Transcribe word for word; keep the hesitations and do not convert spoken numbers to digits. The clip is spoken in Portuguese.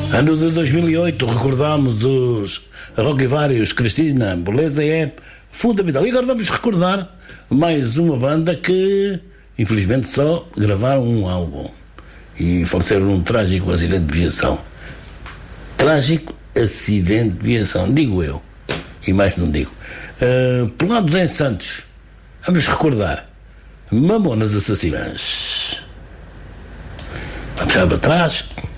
Ano de dois mil e oito, recordamos os Roquivários, Cristina, beleza, é fundamental. E agora vamos recordar mais uma banda que, infelizmente, só gravaram um álbum e faleceram num trágico acidente de viação. Trágico acidente de viação, digo eu, e mais não digo. Uh, Pelados em Santos, vamos recordar Mamonas Assassinas. Vamos já para trás.